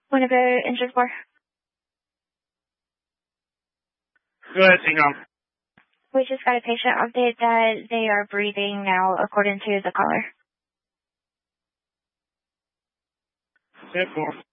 Winnebago engine 4. Go ahead, Seagull. We just got a patient update that they are breathing now according to the caller. 10-4.